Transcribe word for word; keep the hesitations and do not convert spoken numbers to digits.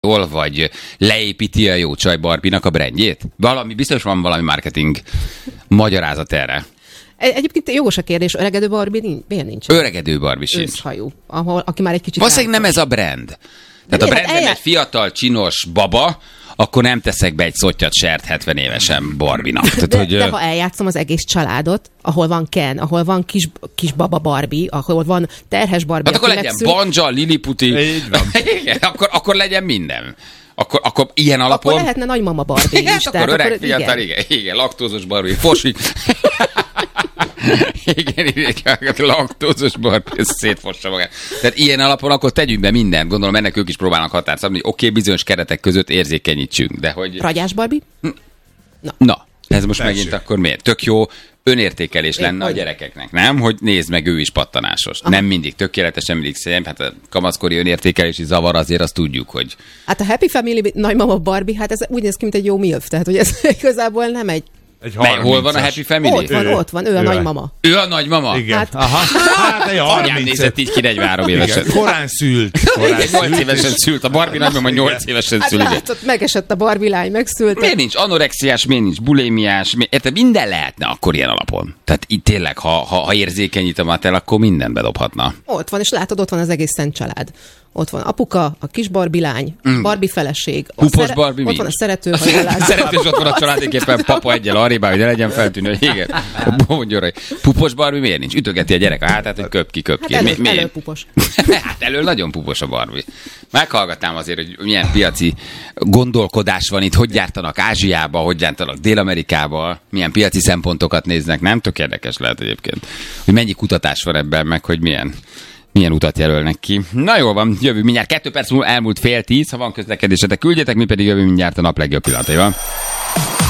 jól, vagy leépíti a jó csaj Barbie-nak a brandjét? Valami, biztos van valami marketing magyarázat erre. Egyébként jogos a kérdés, öregedő Barbie nincs, miért nincs? Öregedő Barbie sincs. Őszhajú, ahol, aki már egy kicsit... Valószínűleg nem ez a brand. Tehát a brandben eljá... egy fiatal, csinos baba, akkor nem teszek be egy szottyat sert hetven évesen Barbie-nak. Tehát, de, hogy, de ha eljátszom az egész családot, ahol van Ken, ahol van kis, kis baba Barbie, ahol van terhes Barbie. Hát akkor legyen megszül... Banja, Liliputi. Így van. Igen, akkor, akkor legyen minden. Akkor, akkor ilyen alapon... Akkor lehetne nagymama Barbie igen, is. akkor öreg, akkor, fiatal, igen. igen, igen, laktózos Barbie, fosik. igen, igen, laktózos Barbie, ez szétfossa magát. Tehát ilyen alapon akkor tegyünk be mindent. Gondolom ennek ők is próbálnak határt szabni, hogy oké, okay, bizonyos keretek között érzékenyítsünk, de hogy... Ragyás Barbie? Na, Na ez most Tessék. megint akkor miért? Tök jó önértékelés Én lenne hogy? a gyerekeknek, nem? Hogy nézd meg, ő is pattanásos. Aha. Nem mindig tökéletes, nem mindig szép. Hát a kamaszkori önértékelési zavar azért azt tudjuk, hogy... Hát a Happy Family nagymama Barbie, hát ez úgy néz ki, mint egy jó milf. Tehát, hogy ez igazából nem egy... Egy Mely, hol van a Happy Family? Ott van, Ő. ott van, ő a Ő. nagymama. Ő a nagymama? Igen. Hát- Aha. Hát egy Anyám harminc. nézett így ki negyvenhárom évesen. Igen. Korán szült. Korán nyolc évesen szült. A Barbie nagymama nyolc évesen Hát szült. látod, megesett a Barbie lány, megszült. Miért nincs anorexiás, miért nincs bulémiás? Miért, érted, minden lehetne akkor ilyen alapon. Tehát itt tényleg, ha, ha, ha érzékenyít a matel, akkor minden bedobhatna. Ott van, és látod, ott van az egész szent család. Ott van apuka, a kis Barbie lány, mm. Barbie feleség. A Pupos szere- Barbie Ott mi? van a szerető hajolás. Szeretős ott van a családéképpen papa egyel arrébb, hogy ne legyen feltűnő. Igen. Mondjon, pupos Barbie miért nincs? Ütögeti a gyerek a hátát, hogy köp ki, köp ki. Hát elő, Mi, elő pupos. hát elő nagyon pupos a Barbie. Meghallgatnám azért, hogy milyen piaci gondolkodás van itt, hogy gyártanak Ázsiába, hogy gyártanak Dél-Amerikába, milyen piaci szempontokat néznek. Nem tök érdekes lehet egyébként, hogy mennyi kutatás van ebben, meg hogy milyen milyen utat jelölnek ki. Na jól van, jövő mindjárt. Kettő perc múlva elmúlt fél tíz, ha van közlekedésetek, küldjetek, mi pedig jövő mindjárt a nap legjobb pillanataival.